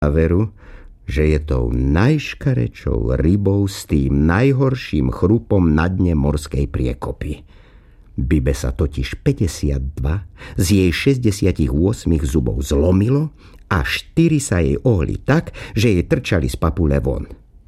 záveru, že je tou najškarečou rybou s tým najhorším chrupom na dne morskej priekopy. Bibe sa totiž 52 z jej 68 zubov zlomilo a 4 sa jej ohli tak, že jej trčali z papule von.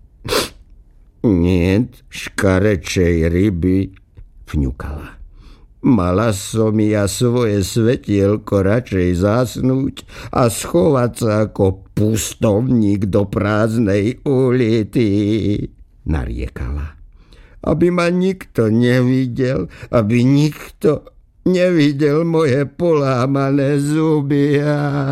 Niet škarečej ryby, fňukala. Mala som ja svoje svetielko radšej zasnúť a schovať sa ako pustovník do prázdnej ulity, nariekala. Aby ma nikto nevidel, aby nikto nevidel moje polámané zuby.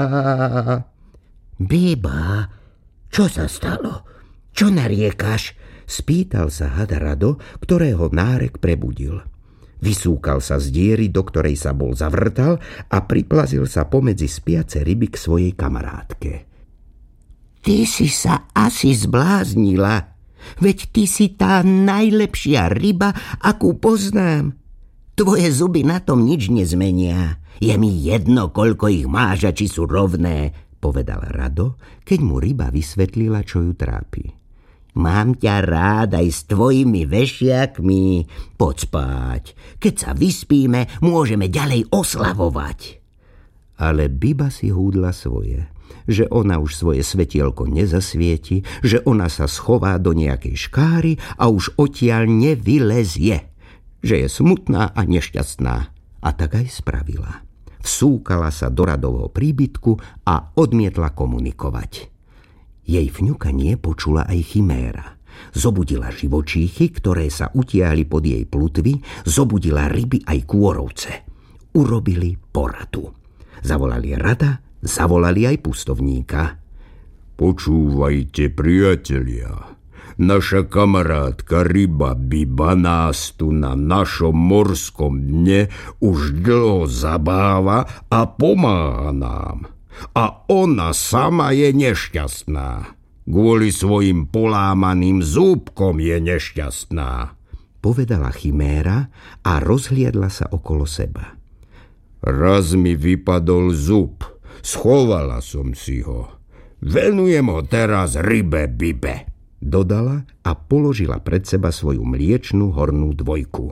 Biba, čo sa stalo? Čo nariekaš? Spýtal sa had Rado, ktorého nárek prebudil. Vysúkal sa z diery, do ktorej sa bol zavrtal a priplazil sa pomedzi spiace ryby k svojej kamarátke. Ty si sa asi zbláznila, veď ty si tá najlepšia ryba, akú poznám. Tvoje zuby na tom nič nezmenia. Je mi jedno, koľko ich máš a či sú rovné, povedal Rado, keď mu ryba vysvetlila, čo ju trápi. Mám ťa rád aj s tvojimi vešiakmi. Poď spať. Keď sa vyspíme, môžeme ďalej oslavovať. Ale Biba si húdla svoje, že ona už svoje svetielko nezasvieti, že ona sa schová do nejakej škáry a už odtiaľ nevylezie, že je smutná a nešťastná. A tak aj spravila. Vsúkala sa do Radovho príbytku a odmietla komunikovať. Jej fňukanie počula aj chiméra. Zobudila živočíchy, ktoré sa utiahli pod jej plutvy, zobudila ryby aj kôrovce. Urobili poradu. Zavolali Rada, zavolali aj pustovníka. Počúvajte, priatelia. Naša kamarátka ryba Biba nás tu na našom morskom dne už dlho zabáva a pomáha nám. A ona sama je nešťastná. Kvôli svojim polámaným zúbkom je nešťastná, povedala chiméra a rozhliadla sa okolo seba. Raz mi vypadol zub, schovala som si ho. Venujem ho teraz rybe Bibe, dodala a položila pred seba svoju mliečnú hornú dvojku.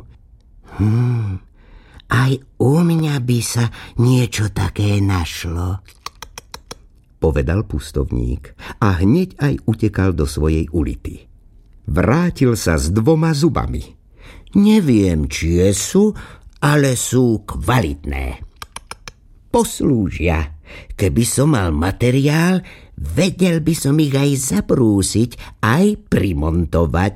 Aj u mňa by sa niečo také našlo, povedal pustovník a hneď aj utekal do svojej ulity. Vrátil sa s 2 zubami. Neviem, čie sú, ale sú kvalitné. Poslúžia. Keby som mal materiál, vedel by som ich aj zabrúsiť, aj primontovať.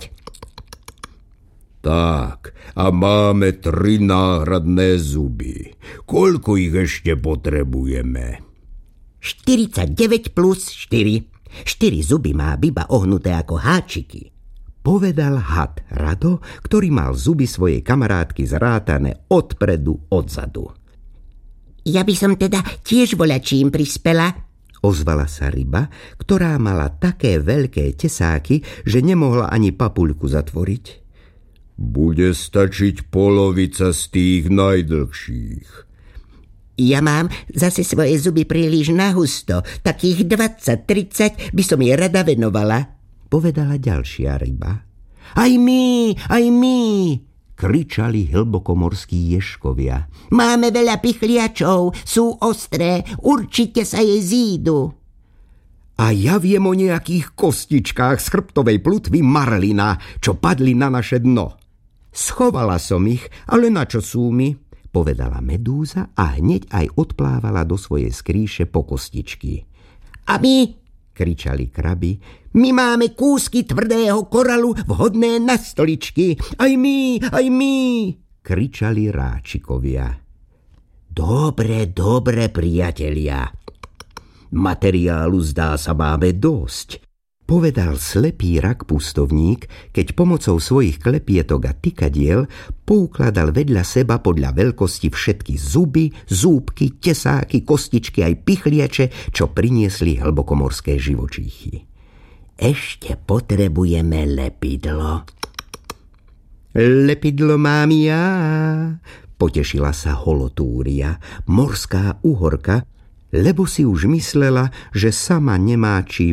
Tak, a máme 3 náhradné zuby. Koľko ich ešte potrebujeme? 49 plus 4. 4 zuby má Biba ohnuté ako háčiky, povedal had Rado, ktorý mal zuby svojej kamarátky zrátané odpredu, odzadu. Ja by som teda tiež voľačím prispela, ozvala sa ryba, ktorá mala také veľké tesáky, že nemohla ani papuľku zatvoriť. Bude stačiť polovica z tých najdlhších. Ja mám zase svoje zuby príliš nahusto, takých 20-30 by som jej rada venovala, povedala ďalšia ryba. Aj my, kričali hlbokomorskí ježkovia. Máme veľa pichliačov, sú ostré, určite sa jej zídu. A ja viem o nejakých kostičkách z chrbtovej plutvy marlina, čo padli na naše dno. Schovala som ich, ale na čo sú mi? Povedala medúza a hneď aj odplávala do svojej skrýše po kostičky. A my, kričali kraby, my máme kúsky tvrdého koralu vhodné na stoličky. Aj my, kričali ráčikovia. Dobre, priatelia. Materiálu zdá sa máme dosť, povedal slepý rak pustovník, keď pomocou svojich klepietok a tykadiel poukladal vedľa seba podľa veľkosti všetky zuby, zúbky, tesáky, kostičky aj pichliače, čo priniesli hlbokomorské živočíchy. Ešte potrebujeme lepidlo. Lepidlo mám ja, potešila sa Holotúria, morská uhorka, lebo si už myslela, že sama nemá čím